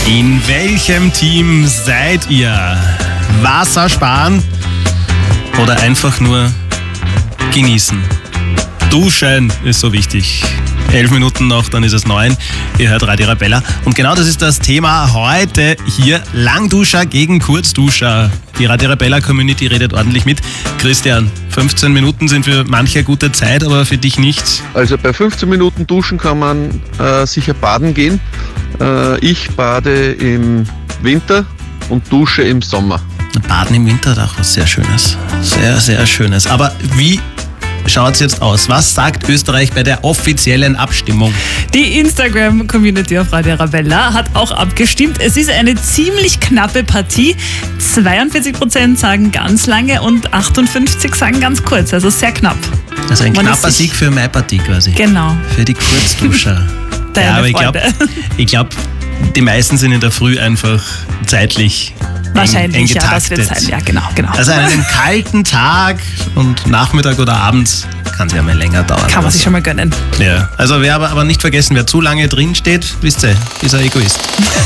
In welchem Team seid ihr? Wasser sparen oder einfach nur genießen? Duschen ist so wichtig. 11 Minuten noch, dann ist es 9. Ihr hört Radio Arabella. Und genau das ist das Thema heute hier. Langduscher gegen Kurzduscher. Die Radio Arabella Community redet ordentlich mit. Christian, 15 Minuten sind für manche gute Zeit, aber für dich nicht. Also bei 15 Minuten Duschen kann man sicher baden gehen. Ich bade im Winter und dusche im Sommer. Baden im Winter hat auch was sehr Schönes. Sehr, sehr Schönes. Aber wie schaut es jetzt aus? Was sagt Österreich bei der offiziellen Abstimmung? Die Instagram-Community auf Radio Arabella hat auch abgestimmt. Es ist eine ziemlich knappe Partie. 42% sagen ganz lange und 58% sagen ganz kurz. Also sehr knapp. Also ein knapper Sieg für meine Partie quasi. Genau. Für die Kurzduscher. Deine aber Freunde. ich glaube, die meisten sind in der Früh einfach zeitlich wahrscheinlich, eng ja, das wird getaktet. sein. Ja, genau. Also einen kalten Tag und Nachmittag oder abends kann es ja mal länger dauern. Kann man sich schon mal gönnen. Ja, also wer aber nicht vergessen, wer zu lange drin steht, wisst ihr, ist ein Egoist.